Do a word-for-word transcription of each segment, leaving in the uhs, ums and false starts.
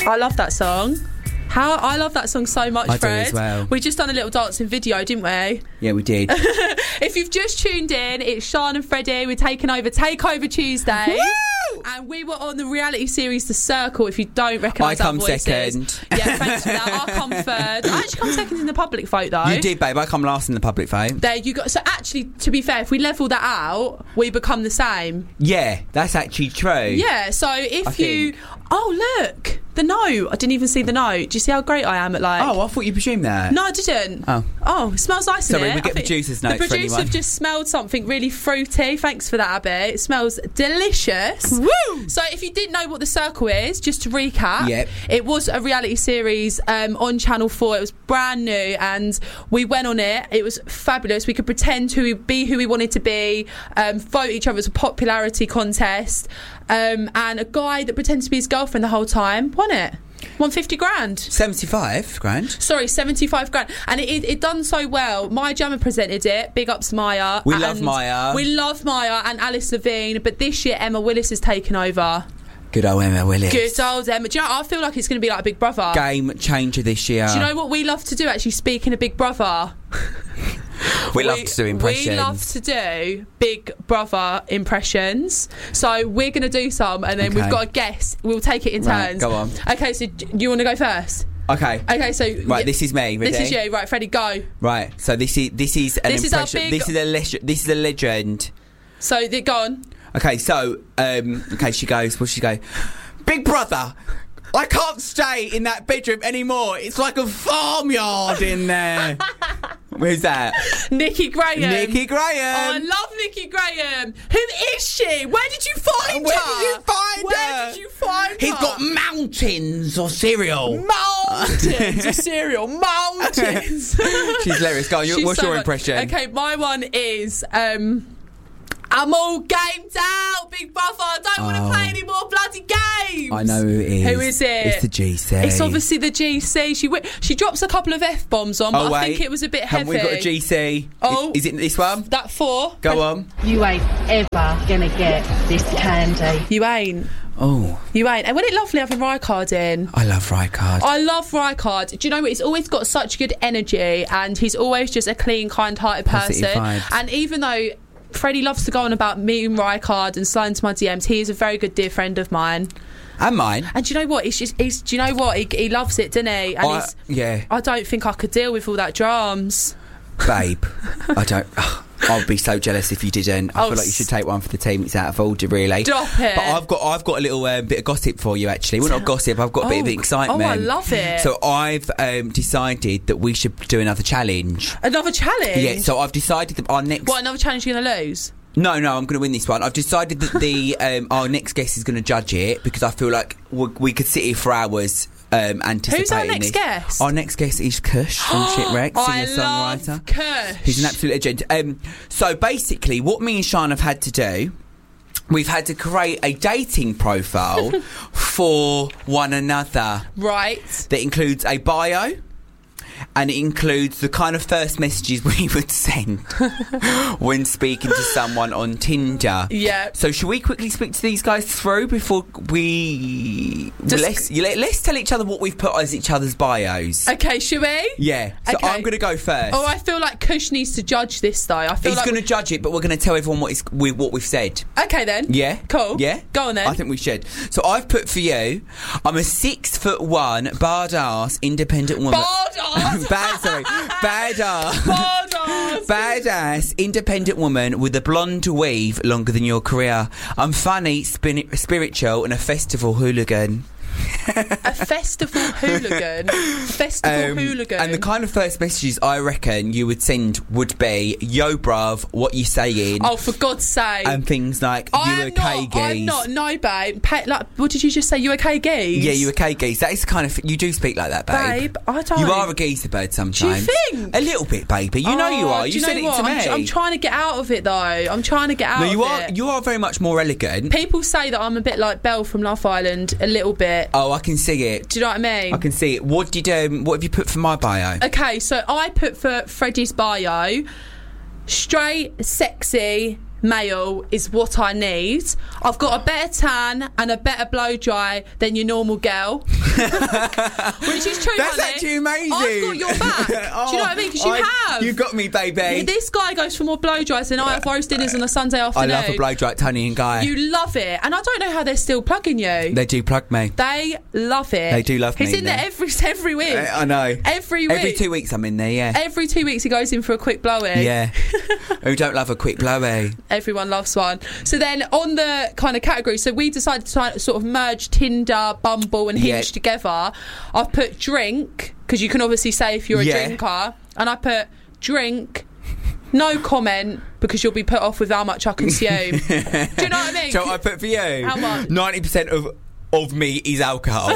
I love that song. How I love that song so much, I Fred. do as well. We just done a little dancing video, didn't we? Yeah, we did. If you've just tuned in, it's Sian and Freddie. We're taking over Takeover Tuesday. Woo! And we were on the reality series The Circle. If you don't recognise I our come voices. second. Yeah, thanks for that. I come third. I actually come second in the public vote, though. You did, babe. I come last in the public vote. There you go. So actually, to be fair, if we level that out, we become the same. Yeah, that's actually true. Yeah. So if I you, think. oh look, the note. I didn't even see the note. Do you see how great I am at like? Oh, I thought you presumed that. No, I didn't. Oh. Oh, it smells nice in Sorry, it. we get I think producer's The notes for producer anyone. just smelled something really fruity. Thanks for that, Abby. It smells delicious. Woo! So if you didn't know what The Circle is, just to recap, Yep. it was a reality series um, on Channel four. It was brand new and we went on it. It was fabulous. We could pretend to be who we wanted to be, um, vote each other. It was a popularity contest. Um, and a guy that pretended to be his girlfriend the whole time won it. Won fifty grand. seventy-five grand. Sorry, seventy-five grand. And it, it, it done so well. Maya Jama presented it. Big ups Maya. We and love Maya. We love Maya and Alice Levine. But this year, Emma Willis has taken over. Good old Emma Willis. Good old Emma. Do you know, I feel like it's going to be like Big Brother. Game changer this year. Do you know what we love to do, actually, speaking of Big Brother? we, we love to do impressions. We love to do Big Brother impressions. So we're going to do some and then Okay. we've got a guess. We'll take it in Right, turns. go on. Okay, so do you want to go first? Okay. Okay, so Right, this is me. Ready? This is you. Right, Freddie, go. Right. So this is this is an This is our impression. big- This is a leg- this is a legend. So th- go on. Okay. So um. Okay. She goes. What's she go? Big Brother. I can't stay in that bedroom anymore. It's like a farmyard in there. Who's that? Nikki Graham. Nikki Oh, I Graham. love Nikki Graham. Who is she? Where did you find Where her? did you find Where her? did you find He's her? got mountains of cereal. mountains of cereal. Mountains. She's hilarious. Go on. She's What's so your much- impression? Okay, my one is um I'm all gamed out, Big Brother. I don't want to Oh. play any more bloody games. I know who it is. Who is it? It's the G C. It's obviously the G C. She wi- she drops a couple of F bombs on, but Oh, I wait. think it was a bit Haven't heavy. we got a G C? Oh. Is, is it this one? That four. Go on. You ain't ever gonna get this candy. You ain't. Oh, You ain't. And wasn't it lovely having Rijkaard in? I love Rijkaard. I love Rijkaard. Do you know what? He's always got such good energy and he's always just a clean, kind-hearted Positive person. vibes. And even though Freddie loves to go on about me and Rijkaard and slide into my D Ms, he is a very good dear friend of mine. And mine. And do you know what? He's just, he's, do you know what? He, he loves it, doesn't he? And I, he's, yeah, I don't think I could deal with all that drums. babe. I don't. I'd be so jealous if you didn't. I Oh, feel like you should take one for the team. It's out of order, really. Stop it. But I've got, I've got a little um, bit of gossip for you. Actually, well, not gossip. I've got a bit of Oh, excitement. oh, I love it. So I've um, decided that we should do another challenge. Another challenge? Yeah. So I've decided that our next. What, another challenge you're going to lose? No, no, I'm going to win this one. I've decided that the um, our next guest is going to judge it because I feel like we, we could sit here for hours um, anticipating Who's our next this. guest? Our next guest is Kush from Shipwreck, I singer-songwriter. love Kush. He's an absolute legend. Um, so basically, what me and Sian have had to do, we've had to create a dating profile for one another Right. that includes a bio. And it includes the kind of first messages we would send when speaking to someone on Tinder. Yeah. So should we quickly speak to these guys through before we... Just- let's, you let, let's tell each other what we've put as each other's bios. Okay, should we? Yeah. So Okay. I'm going to go first. Oh, I feel like Kush needs to judge this, though. I feel He's like going to judge it, but we're going to tell everyone what, is, we, what we've said. Okay, then. Yeah? Cool. Yeah? Go on, then. I think we should. So I've put for you, I'm a six foot one, badass, independent woman. Badass. Bad, sorry. Badass. Badass. Badass, independent woman with a blonde weave longer than your career. I'm funny, spin- spiritual, and a festival hooligan. A festival hooligan. Festival Um, hooligan. And the kind of first messages I reckon you would send would be, yo, bruv, what you saying? Oh, for God's sake. And things like, I you am okay, not, geese? I'm not, no, babe. Pa- like, what did you just say? You okay, geese? Yeah, you okay, geese? That is the kind of... You do speak like that, babe. Babe, I don't. You are a geezer bird sometimes. Do you think? A little bit, baby. You know you Oh, are. do You, know said it what? to me. I'm, I'm trying to get out of it, though. I'm trying to get out No, you of are. it. You are very much more elegant. People say that I'm a bit like Belle from Love Island, a little bit. Oh, I can see it. Do you know what I mean? I can see it. What did um? What have you put for my bio? Okay, so I put for Freddie's bio, straight, sexy, male is what I need. I've got a better tan and a better blow dry than your normal girl. Which is true, That's honey. actually amazing. I've got your back. Oh, Do you know what I mean? Because you I- have. You got me, baby. This guy goes for more blow dries than I have roast dinners on a Sunday I afternoon. love a blow dry Tony and Guy. You love it. And I don't know how they're still plugging you. They do plug me. They love it. They do love He's me, in there though. every every week. I I know. Every week. Every two weeks I'm in there, yeah. Every two weeks he goes in for a quick blowy. Yeah. Who don't love a quick blowy? Everyone loves one. So then on the kind of category, so we decided to try to sort of merge Tinder, Bumble and Hinge Yeah. together. I've put drink, because you can obviously say if you're a Yeah. drinker, and I put drink, no comment, because you'll be put off with how much I consume. Do you know what I mean? So I put for you. How much? ninety percent of of me is alcohol.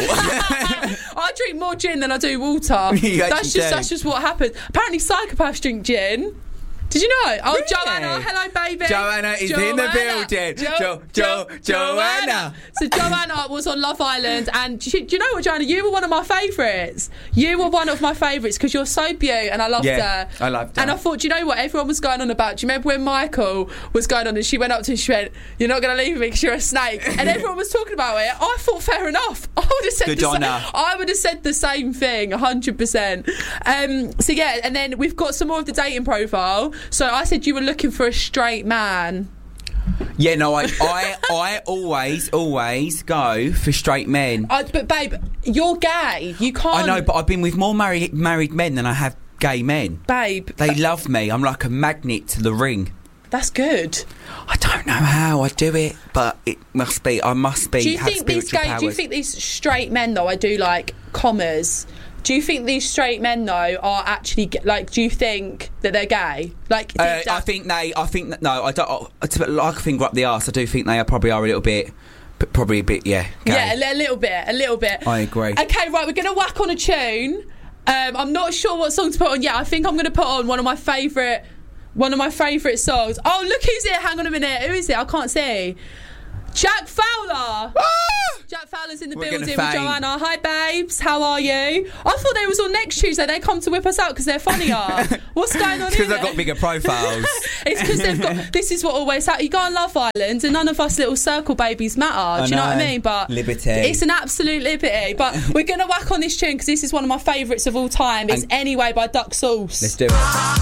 I drink more gin than I do water. You That's actually just do. that's just what happens. Apparently psychopaths drink gin. Did you know? Oh, Really? Joanna, hello, baby. Joanna is in the building. Jo- Jo- Joanna. So Joanna was on Love Island, and do you, do you know what, Joanna? You were one of my favourites. You were one of my favourites because you're so beaut, and I loved Yeah, her. I loved her. And I thought, do you know what? Everyone was going on about. Do you remember when Michael was going on, and she went up to him, she went, "You're not going to leave me because you're a snake," and everyone was talking about it. I thought, fair enough. I would have said Good the on same. her. I would have said the same thing, one hundred percent. Um, so yeah, and then we've got some more of the dating profile. So I said you were looking for a straight man. Yeah, no, I, I, I always, always go for straight men. I, but babe, you're gay. You can't. I know, but I've been with more married married men than I have gay men. babe, They love me. I'm like a magnet to the ring. that's good. I don't know how I do it, but it must be. I must be. Do you have think these spiritual gay? powers. Do you think these straight men though? I do like commas. Do you think these straight men though are actually g- like? Do you think that they're gay? Like, Uh, deep down- I think they. I think that, no. I don't. It's a bit like a finger up the arse. I do think they are probably are a little bit, but probably a bit. Yeah. Gay. Yeah, a, li- a little bit, a little bit. I agree. Okay, right, we're gonna whack on a tune. Um, I'm not sure what song to put on yet. I think I'm gonna put on one of my favourite, one of my favourite songs. Oh, look who's here! Hang on a minute. Who is it? I can't see. Jack Fowler. Jack Fowler's in the We're building gonna with faint. Joanna. Hi, babes. How are you? I thought they was on next Tuesday. They come to whip us out because they're funnier. What's going on Because here? I've got bigger profiles. It's because they've got. This is what always happens. You go on Love Island, and none of us little circle babies matter. Do you know what I know. mean? But Liberty. It's an absolute liberty. But we're gonna whack on this tune because this is one of my favourites of all time. It's And- Anyway by Duck Sauce. Let's do it.